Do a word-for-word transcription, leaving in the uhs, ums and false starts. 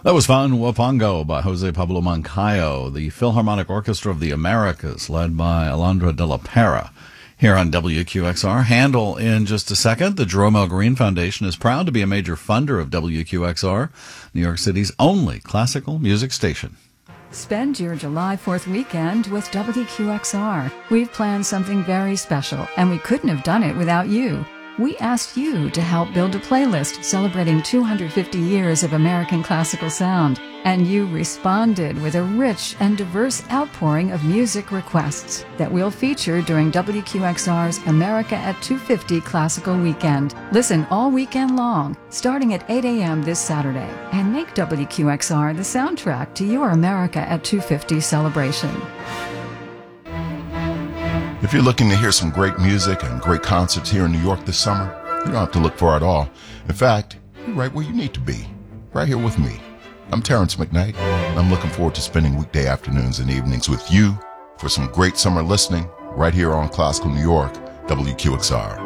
That was Fun Wapango by Jose Pablo Moncayo, the Philharmonic Orchestra of the Americas, led by Alondra de la Parra. Here on W Q X R, Handel in just a second. The Jerome L. Green Foundation is proud to be a major funder of W Q X R, New York City's only classical music station. Spend your July fourth weekend with W Q X R. We've planned something very special, and we couldn't have done it without you. We asked you to help build a playlist celebrating two hundred fifty years of American classical sound, and you responded with a rich and diverse outpouring of music requests that we'll feature during W Q X R's America at two fifty Classical Weekend. Listen all weekend long, starting at eight a.m. this Saturday, and make W Q X R the soundtrack to your America at two fifty celebration. If you're looking to hear some great music and great concerts here in New York this summer, you don't have to look far at all. In fact, you're right where you need to be, right here with me. I'm Terrence McKnight, and I'm looking forward to spending weekday afternoons and evenings with you for some great summer listening right here on Classical New York, W Q X R.